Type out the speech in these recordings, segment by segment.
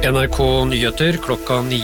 NRK Nyheter klokka 9.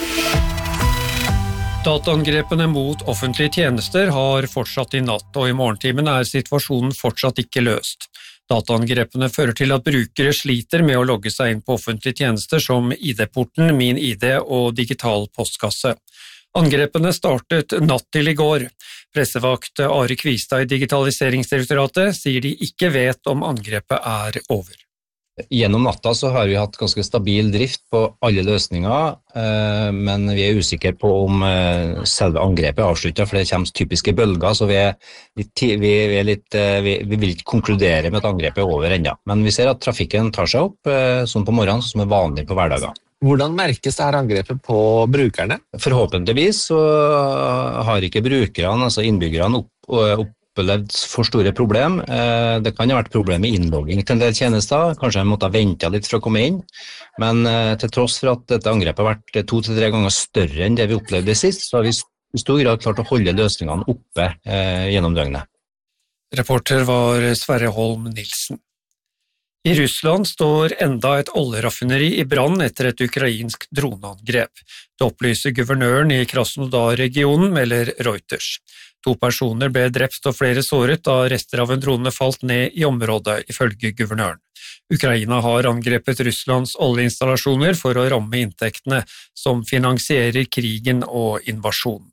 Dataangrepene mot offentlige tjenester har fortsatt I natt, og I morgentimen situasjonen fortsatt ikke løst. Dataangrepene fører til at brukere sliter med å logge seg inn på offentlige tjenester som ID-porten, Min ID og digital postkasse. Angrepene startet natt til I går. Pressevakt Ari Kvistad I Digitaliseringsdirektoratet sier de ikke vet om angrepet over. Gjennom natta så har vi hatt ganske stabil drift på alle løsninger, men vi usikre på om selve angrepet avsluttet, for det kommer typiske bølger, så vi vil ikke konkludere med at angrepet over enda. Men vi ser at trafikken tar seg opp, sånn på morgenen, som vanlig på hverdager. Hvordan merkes dette angrepet på brukerne? Forhåpentligvis så har ikke brukerne, altså innbyggerne, opplevd for store problem. Det kan ha vært problem med innlogging til en del tjenester, kanskje jeg måtte vente litt for å komme inn, men til tross for at dette angrepet har vært 2 til 3 ganger større enn det vi opplevde sist, så har vi I stor grad klart å holde løsningene oppe gjennom døgnet. Reporter var Sverre Holm Nilsen. I Russland står enda et oljeraffineri I brann etter et ukrainsk droneangrep. Det opplyser guvernøren I Krasnodar-regionen, melder Reuters. 2 personer ble drept og flere såret da rester av en drone falt ned I området, ifølge guvernøren. Ukraina har angrepet Russlands oljeinstallasjoner for å ramme inntektene som finansierer krigen og invasjonen.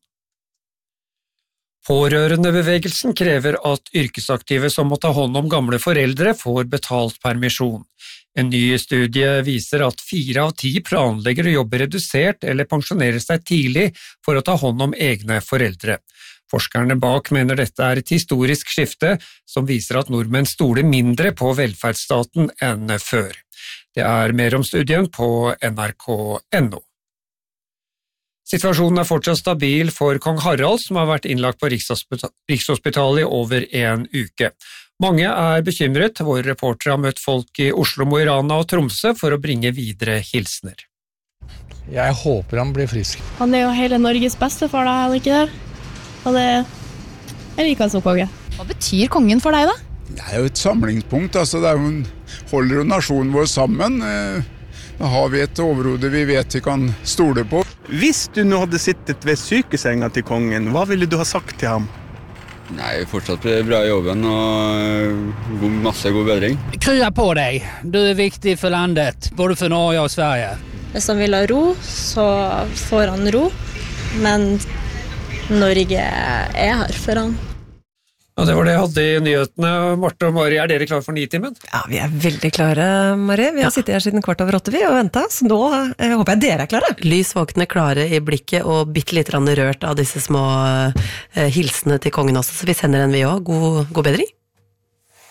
Pårørendebevegelsen krever at yrkesaktive som må ta hånd om gamle foreldre får betalt permisjon. En ny studie viser at 4 av 10 planlegger å jobbe redusert eller pensjonere seg tidlig for å ta hånd om egne foreldre. Forskerne bak mener dette et historisk skifte som viser at nordmenn stoler mindre på velferdsstaten enn før. Det mer om studien på nrk.no. Situasjonen fortsatt stabil for kong Harald, som har vært innlagt på Rikshospitalet I over 1 uke. Mange bekymret. Våre reportere har møtt folk I Oslo, Mo I Rana og Tromsø for å bringe videre hilsener. Jeg håper han blir frisk. Han jo hele Norges beste for deg, eller ikke det? Og jeg liker han som konge. Hva betyr kongen for deg da? Det jo et samlingspunkt, altså holder jo nasjonen vår sammen. Da har vi et overhode vi vet vi kan stole på. Hvis du nå hadde sittet ved sykesenga til kongen, hva ville du ha sagt til ham? Nei, fortsatt bra I jobben og masse god bedring. Krya på deg, du viktig for landet, både for Norge og Sverige. Hvis han vil ha ro, så får han ro, men Norge her for han. Ja, det var det jeg hadde I nyhetene. Marte og Mari, dere klare for 9-timen? Ja, vi veldig klare, Mari. Vi har sittet her siden 7:15 og ventet, så nå håper jeg dere klare. Lys våkne, klare I blikket og bitte litt rørt av disse små hilsene til kongen også, så vi sender en vi også. God bedring.